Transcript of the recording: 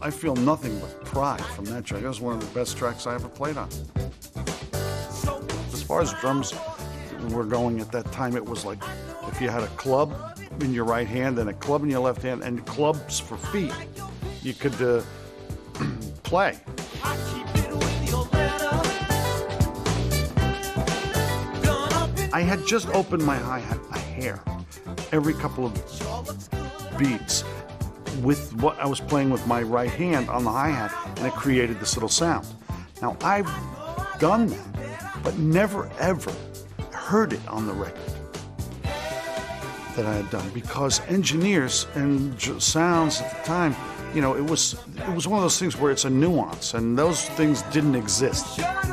I feel nothing but pride from that track. That was one of the best tracks I ever played on. As far as drums were going at that time, it was like if you had a club in your right hand and a club in your left hand and clubs for feet, you could play. I had just opened my hi-hat a hair every couple of beats with what I was playing with my right hand on the hi-hat, and it created this little sound. Now, I've done that, but never ever heard it on the record that I had done, because engineers and sounds at the time, you know, it was one of those things where it's a nuance, and those things didn't exist.